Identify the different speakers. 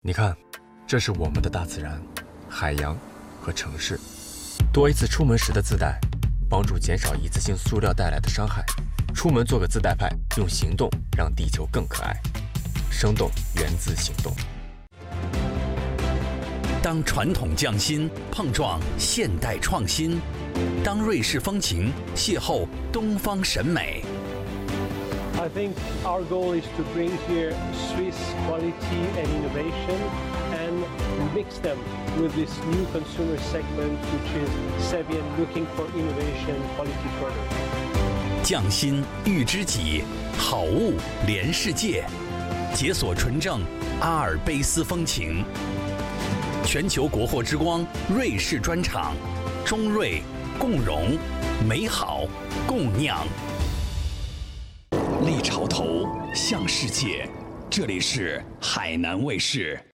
Speaker 1: 你看，这是我们的大自然、海洋和城市。多一次出门时的自带，帮助减少一次性塑料带来的伤害。出门做个自带派，用行动让地球更可爱。生动源自行动。
Speaker 2: 当传统匠心碰撞现代创新，当瑞士风情邂逅东方审美。
Speaker 3: I think our goal is to bring here Swiss quality and innovation and mix them with this new consumer segment, which is savvy and looking for innovation quality product.
Speaker 2: 匠心遇知己，好物连世界，解锁纯正阿尔卑斯风情。全球国货之光瑞士专场，中瑞共荣，美好共酿。立潮头向世界，这里是海南卫视。